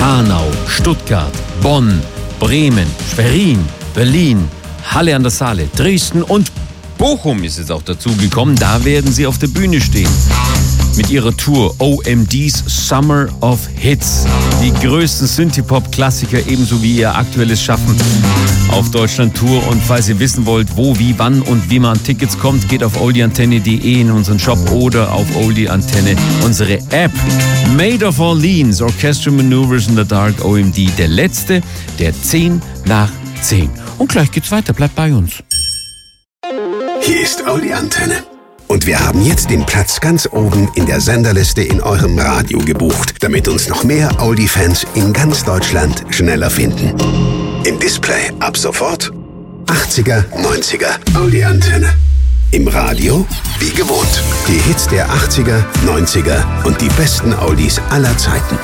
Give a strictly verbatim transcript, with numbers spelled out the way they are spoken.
Hanau, Stuttgart, Bonn, Bremen, Schwerin, Berlin, Halle an der Saale, Dresden und Bochum ist jetzt auch dazugekommen. Da werden sie auf der Bühne stehen. Mit ihrer Tour O M D's Summer of Hits. Die größten Synthie-Pop-Klassiker ebenso wie ihr aktuelles Schaffen auf Deutschland-Tour. Und falls ihr wissen wollt, wo, wie, wann und wie man an Tickets kommt, geht auf oldieantenne punkt de in unseren Shop oder auf Oldie Antenne unsere App. Made of Orleans, Orchestral Maneuvers in the Dark, O M D, der letzte, der zehn nach zehn. Und gleich geht's weiter, bleibt bei uns. Hier ist Oldie Antenne. Und wir haben jetzt den Platz ganz oben in der Senderliste in eurem Radio gebucht, damit uns noch mehr Oldie-Fans in ganz Deutschland schneller finden. Im Display ab sofort achtziger, neunziger Oldie Antenne. Im Radio wie gewohnt. Die Hits der achtziger, neunziger und die besten Oldies aller Zeiten.